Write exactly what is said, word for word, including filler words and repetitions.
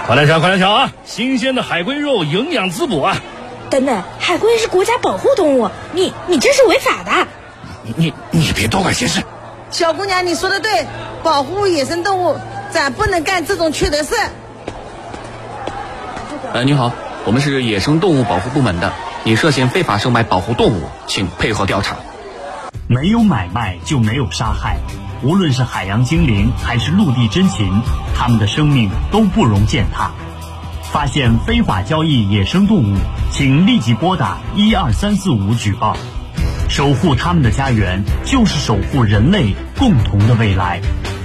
快来瞧，快来瞧啊！新鲜的海龟肉，营养滋补啊！ 等等，海龟是国家保护动物，你你这是违法的！ 你你你别多管闲事。 小姑娘，你说的对，保护野生动物，咱不能干这种缺德事。 呃，你好，我们是野生动物保护部门的，你涉嫌非法售卖保护动物，请配合调查。 没有买卖就没有杀害，无论是海洋精灵还是陆地真禽，它们的生命都不容践踏。发现非法交易野生动物，请立即拨打一二三四五举报。守护他们的家园，就是守护人类共同的未来。